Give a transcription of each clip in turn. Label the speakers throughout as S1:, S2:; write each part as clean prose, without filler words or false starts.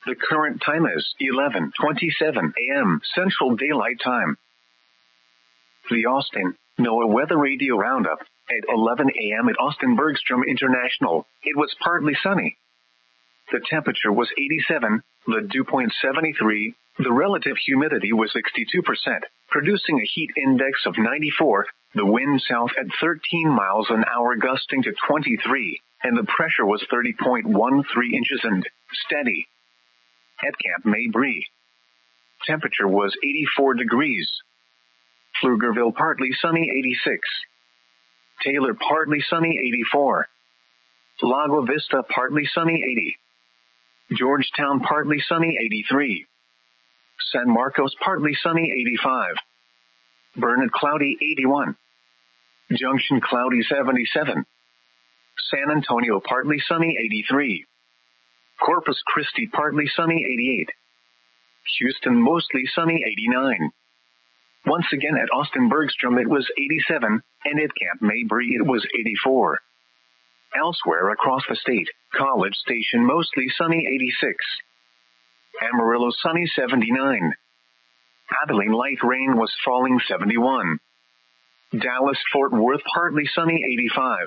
S1: The current time is 11:27 a.m. Central Daylight Time. The Austin NOAA Weather Radio Roundup. At 11 a.m. at Austin Bergstrom International, it was partly sunny. The temperature was 87, the dew point 73, the relative humidity was 62%, producing a heat index of 94, the wind south at 13 miles an hour gusting to 23, and the pressure was 30.13 inches and steady. At Camp Mabry, temperature was 84 degrees. Pflugerville partly sunny 86. Taylor partly sunny 84. Lago Vista partly sunny 80. Georgetown partly sunny 83. San Marcos partly sunny 85. Burnett cloudy 81. Junction cloudy 77. San Antonio partly sunny 83. Corpus Christi partly sunny 88. Houston mostly sunny 89. Once again at Austin Bergstrom it was 87, and at Camp Mabry it was 84. Elsewhere across the state, College Station mostly sunny 86. Amarillo sunny 79. Abilene light rain was falling 71. Dallas Fort Worth partly sunny 85.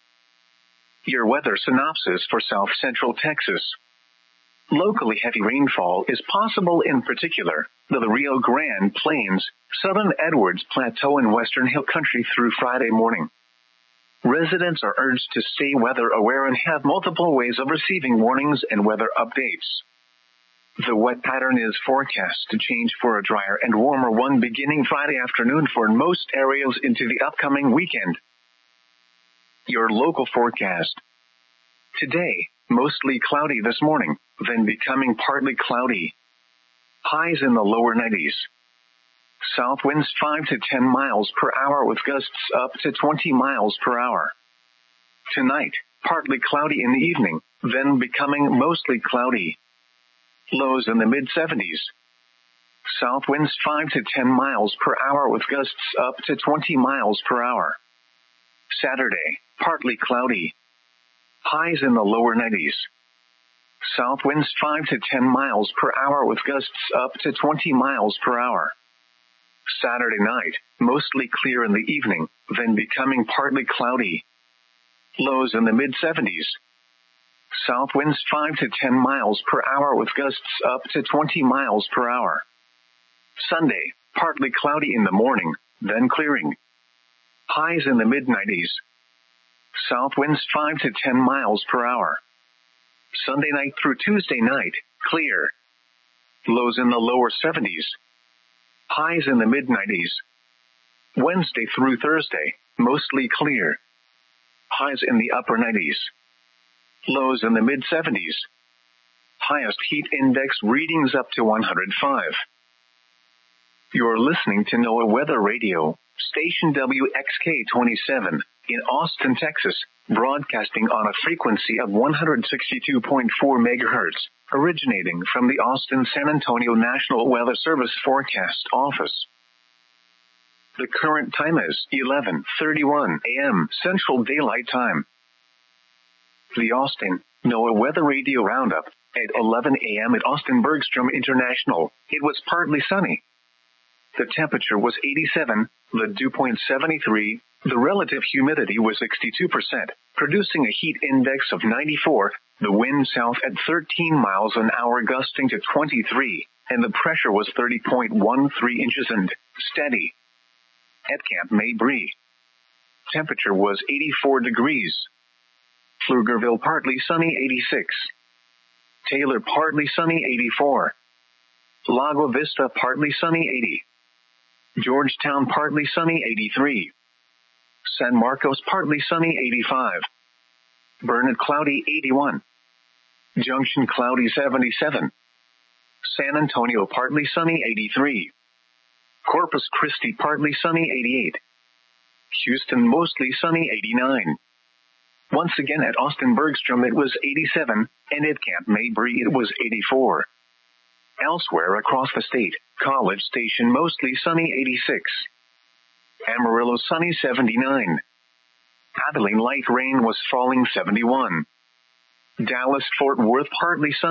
S1: Your weather synopsis for South Central Texas. Locally heavy rainfall is possible, in particular the Rio Grande Plains, Southern Edwards Plateau and Western Hill Country through Friday morning. Residents are urged to stay weather aware and have multiple ways of receiving warnings and weather updates. The wet pattern is forecast to change for a drier and warmer one beginning Friday afternoon for most areas into the upcoming weekend. Your local forecast. Today, mostly cloudy this morning, then becoming partly cloudy. Highs in the lower 90s. South winds 5 to 10 miles per hour with gusts up to 20 miles per hour. Tonight, partly cloudy in the evening, then becoming mostly cloudy. Lows in the mid-70s. South winds 5 to 10 miles per hour with gusts up to 20 miles per hour. Saturday, partly cloudy. Highs in the lower 90s. South winds 5 to 10 miles per hour with gusts up to 20 miles per hour. Saturday night, mostly clear in the evening, then becoming partly cloudy. Lows in the mid-70s. South winds 5 to 10 miles per hour with gusts up to 20 miles per hour. Sunday, partly cloudy in the morning, then clearing. Highs in the mid-90s. South winds 5 to 10 miles per hour. Sunday night through Tuesday night, clear. Lows in the lower 70s. Highs in the mid-90s. Wednesday through Thursday, mostly clear. Highs in the upper 90s. Lows in the mid-70s. Highest heat index readings up to 105. You're listening to NOAA Weather Radio, station WXK-27 in Austin, Texas, broadcasting on a frequency of 162.4 megahertz, originating from the Austin-San Antonio National Weather Service Forecast Office. The current time is 11:31 a.m. Central Daylight Time. The Austin NOAA Weather Radio Roundup. At 11 a.m. at Austin Bergstrom International, it was partly sunny. The temperature was 87, the dew point 73, the relative humidity was 62%, producing a heat index of 94, the wind south at 13 miles an hour gusting to 23, and the pressure was 30.13 inches and steady. At Camp Mabry, temperature was 84 degrees. Pflugerville partly sunny 86. Taylor partly sunny 84. Lago Vista partly sunny 80. Georgetown partly sunny 83. San Marcos partly sunny 85. Burnett cloudy 81. Junction cloudy 77. San Antonio partly sunny 83. Corpus Christi partly sunny 88. Houston mostly sunny 89. Once again at Austin Bergstrom it was 87, and at Camp Mabry it was 84. Elsewhere across the state, College Station mostly sunny 86. Amarillo sunny 79. Abilene light rain was falling 71. Dallas Fort Worth partly sunny